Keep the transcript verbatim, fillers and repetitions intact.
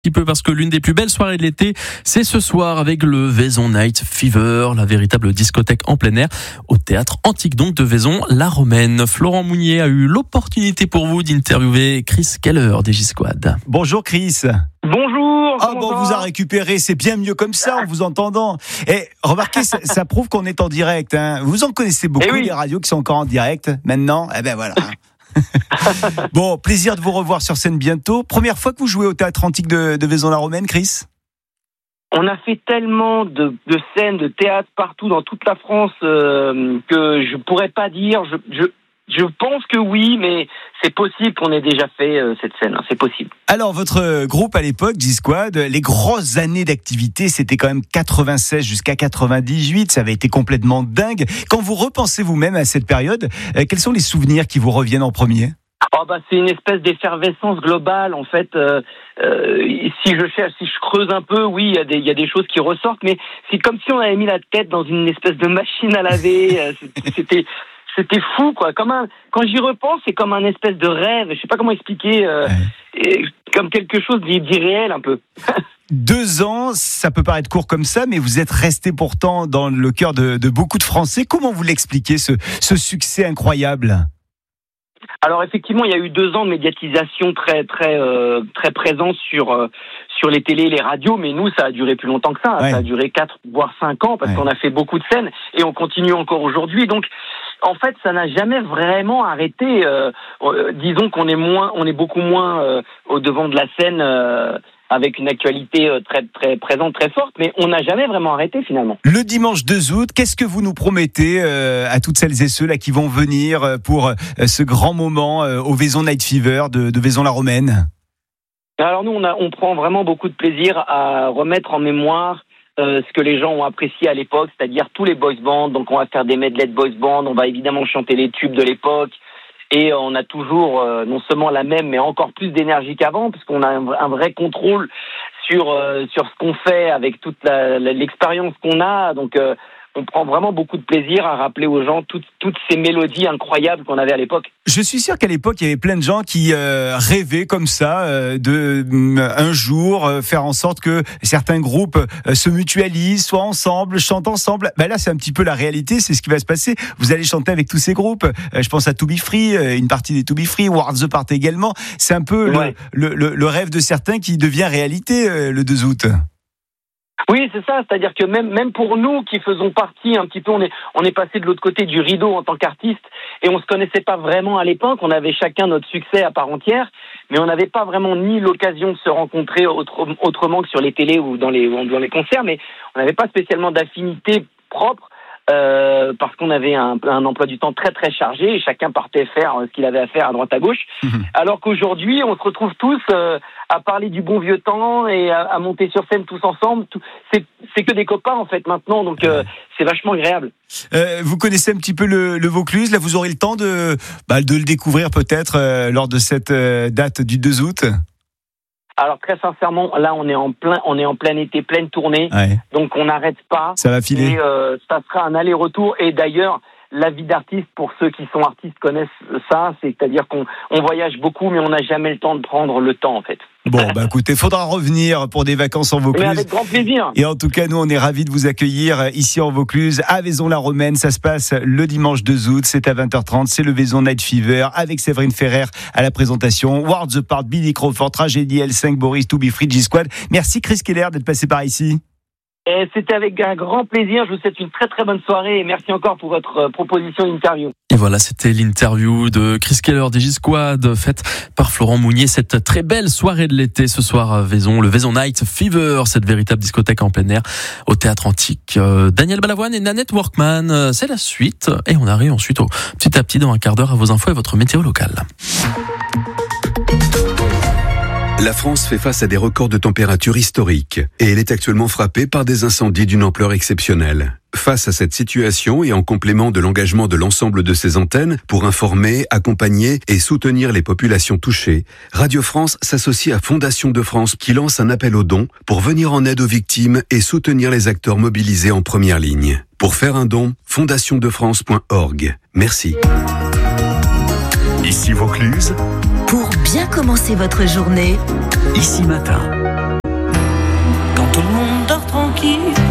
Petit peu parce que l'une des plus belles soirées de l'été, c'est ce soir avec le Vaison Night Fever, la véritable discothèque en plein air au théâtre antique donc de Vaison-la-Romaine. Florent Mounier a eu l'opportunité pour vous d'interviewer Chris Keller des J-Squad. Bonjour Chris. Bonjour. Ah bon, on vous a récupéré, c'est bien mieux comme ça en vous entendant. Et remarquez, ça, ça prouve qu'on est en direct. Hein. Vous en connaissez beaucoup, eh oui. les radios qui sont encore en direct maintenant. Eh ben voilà. Bon, plaisir de vous revoir sur scène bientôt. Première fois que vous jouez au théâtre antique de, de Vaison-la-Romaine, Chris ? On a fait tellement de, de scènes, de théâtre partout dans toute la France euh, que je pourrais pas dire. Je, je, je pense que oui, mais c'est possible qu'on ait déjà fait euh, cette scène. Hein, c'est possible. Alors, votre groupe à l'époque, J-Squad, les grosses années d'activité, c'était quand même quatre-vingt-seize jusqu'à quatre-vingt-dix-huit. Ça avait été complètement dingue. Quand vous repensez vous-même à cette période, euh, quels sont les souvenirs qui vous reviennent en premier ? Oh bah c'est une espèce d'effervescence globale en fait. Euh, euh, si je cherche, si je creuse un peu, oui, il y a des il y a des choses qui ressortent, mais c'est comme si on avait mis la tête dans une espèce de machine à laver. C'était c'était fou quoi. Comme un quand j'y repense, c'est comme un espèce de rêve. Je sais pas comment expliquer. Euh, ouais. et, comme quelque chose d'irréel un peu. Deux ans, ça peut paraître court comme ça, mais vous êtes resté pourtant dans le cœur de, de beaucoup de Français. Comment vous l'expliquez ce ce succès incroyable ? Alors effectivement, il y a eu deux ans de médiatisation très très euh, très présente sur euh, sur les télés, et les radios, mais nous ça a duré plus longtemps que ça. Ouais. Ça a duré quatre voire cinq ans parce ouais. qu'on a fait beaucoup de scènes et on continue encore aujourd'hui. Donc en fait, ça n'a jamais vraiment arrêté. Euh, euh, disons qu'on est moins, on est beaucoup moins euh, au devant de la scène. Euh, avec une actualité très très présente, très forte, mais on n'a jamais vraiment arrêté finalement. Le dimanche deux août, qu'est-ce que vous nous promettez euh, à toutes celles et ceux là qui vont venir pour euh, ce grand moment euh, au Vaison Night Fever de, de Vaison-la-Romaine ? Alors nous, on, a, on prend vraiment beaucoup de plaisir à remettre en mémoire euh, ce que les gens ont apprécié à l'époque, c'est-à-dire tous les boys bands. Donc on va faire des medley de boys bands, on va évidemment chanter les tubes de l'époque. Et on a toujours euh, non seulement la même, mais encore plus d'énergie qu'avant, parce qu'on a un, un vrai contrôle sur euh, sur ce qu'on fait avec toute la, la, l'expérience qu'on a. Donc euh, on prend vraiment beaucoup de plaisir à rappeler aux gens toutes toutes ces mélodies incroyables qu'on avait à l'époque. Je suis sûr qu'à l'époque il y avait plein de gens qui euh, rêvaient comme ça euh, de euh, un jour euh, faire en sorte que certains groupes euh, se mutualisent, soient ensemble, chantent ensemble. Ben là c'est un petit peu la réalité, c'est ce qui va se passer. Vous allez chanter avec tous ces groupes. Euh, je pense à To Be Free, euh, une partie des To Be Free, War the Part également. C'est un peu ouais. le, le, le rêve de certains qui devient réalité euh, le deux août. Oui, c'est ça. C'est-à-dire que même même pour nous qui faisons partie un petit peu, on est on est passé de l'autre côté du rideau en tant qu'artiste et on se connaissait pas vraiment à l'époque. On avait chacun notre succès à part entière, mais on n'avait pas vraiment ni l'occasion de se rencontrer autre, autrement que sur les télés ou dans les dans les concerts, mais on n'avait pas spécialement d'affinité propre. Euh, parce qu'on avait un, un emploi du temps très très chargé et chacun partait faire ce qu'il avait à faire à droite à gauche. Mmh. Alors qu'aujourd'hui, on se retrouve tous euh, à parler du bon vieux temps et à, à monter sur scène tous ensemble. Tout, c'est, c'est que des copains en fait maintenant, donc euh, c'est vachement agréable. Euh, vous connaissez un petit peu le, le Vaucluse, là vous aurez le temps de, bah, de le découvrir peut-être euh, lors de cette euh, date du deux août. Alors très sincèrement, là on est en plein, on est en plein été, pleine tournée, ouais. Donc on n'arrête pas. Ça va filer. Et euh, ça sera un aller-retour. Et d'ailleurs, la vie d'artiste, pour ceux qui sont artistes connaissent ça, c'est-à-dire qu'on on voyage beaucoup, mais on n'a jamais le temps de prendre le temps en fait. Bon, bah écoutez, faudra revenir pour des vacances en Vaucluse. Mais avec grand plaisir. Et en tout cas, nous, on est ravis de vous accueillir ici en Vaucluse, à Vaison-la-Romaine. Ça se passe le dimanche deux août, c'est à vingt heures trente. C'est le Vaison Night Fever avec Séverine Ferrer à la présentation. War the Part, Billy Crawford, Tragédie, L cinq, Boris, To Be Free, J-Squad. Merci Chris Keller d'être passé par ici. Et c'était avec un grand plaisir. Je vous souhaite une très très bonne soirée et merci encore pour votre proposition d'interview. Et voilà, c'était l'interview de Chris Keller des J-Squad faite par Florent Mounier. Cette très belle soirée de l'été ce soir à Vaison, le Vaison Night Fever, cette véritable discothèque en plein air au théâtre antique. Euh, Daniel Balavoine et Nanette Workman, euh, c'est la suite. Et on arrive ensuite au, petit à petit dans un quart d'heure à vos infos et votre météo locale. La France fait face à des records de température historiques et elle est actuellement frappée par des incendies d'une ampleur exceptionnelle. Face à cette situation et en complément de l'engagement de l'ensemble de ses antennes pour informer, accompagner et soutenir les populations touchées, Radio France s'associe à Fondation de France qui lance un appel aux dons pour venir en aide aux victimes et soutenir les acteurs mobilisés en première ligne. Pour faire un don, fondation de france point org. Merci. Ici Vaucluse. Pour bien commencer votre journée, Ici Matin. tout le monde dort tranquille.